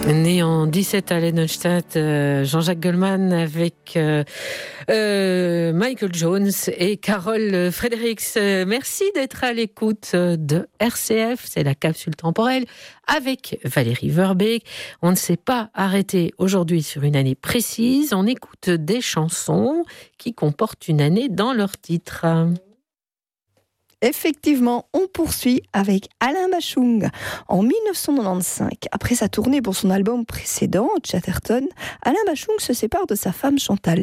Né en 17 à Lennonstadt, Jean-Jacques Goldman avec Michael Jones et Carole Fredericks. Merci d'être à l'écoute de RCF, c'est la capsule temporelle avec Valérie Verbeek. On ne s'est pas arrêté aujourd'hui sur une année précise, on écoute des chansons qui comportent une année dans leur titre. Effectivement, on poursuit avec Alain Bashung. En 1995, après sa tournée pour son album précédent, Chatterton, Alain Bashung se sépare de sa femme Chantal.